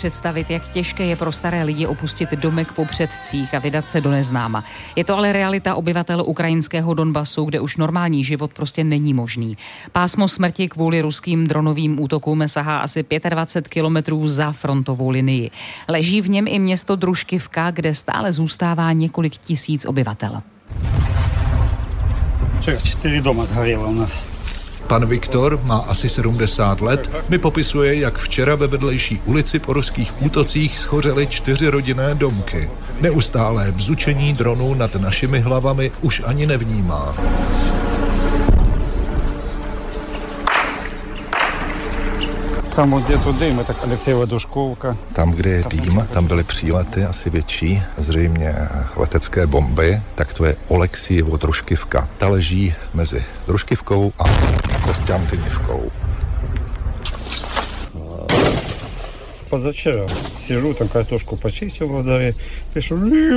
představit, jak těžké je pro staré lidi opustit domek po předcích a vydat se do neznáma. Je to ale realita obyvatel ukrajinského Donbasu, kde už normální život prostě není možný. Pásmo smrti kvůli ruským dronovým útokům sahá asi 25 kilometrů za frontovou linii. Leží v něm i město Družkivka, kde stále zůstává několik tisíc obyvatel. 4 doma zhorelo u nás. Pan Viktor má asi 70 let, mi popisuje, jak včera ve vedlejší ulici po ruských útocích schořely 4 rodinné domky. Neustálé bzučení dronů nad našimi hlavami už ani nevnímá. Tam, kde to dým, je tak Alexejeva Duškovka. Tam, kde je dým, tam byly přílety asi větší, zřejmě letecké bomby, tak to je Oleksijevo Družkivka. Ta leží mezi Družkivkou a Kostянтинівkou. Позавчера сижу, там картошку почистил во дворе, пишу,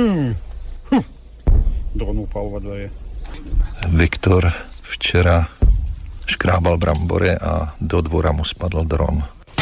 дрон упал во дворе. Viktor včera škrábal brambory a do dvora mu spadl dron.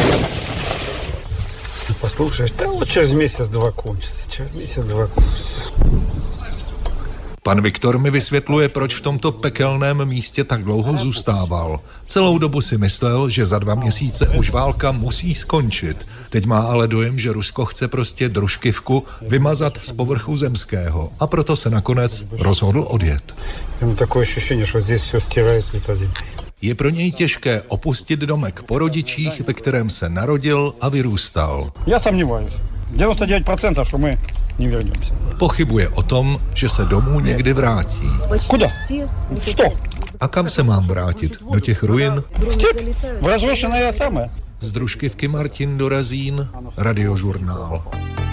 Ты послушаешь, да вот через месяц-два кончится, через месяц-два кончится. Pan Viktor mi vysvětluje, proč v tomto pekelném místě tak dlouho zůstával. Celou dobu si myslel, že za 2 měsíce už válka musí skončit. Teď má ale dojem, že Rusko chce prostě Družkivku vymazat z povrchu zemského a proto se nakonec rozhodl odjet. Mám takové ощущение, že здесь все стирает с лица земли. Je pro něj těžké opustit domek po rodičích, ve kterém se narodil a vyrůstal. Já сомневаюсь. 99%, že my nevrhneme. Pochybuje o tom, že se domů někdy vrátí. Kuda? Что? A kam se mám vrátit? Do těch ruin? Степь? В разрушенное самое. Z Družkivky Martin Dorazín, Radiožurnál.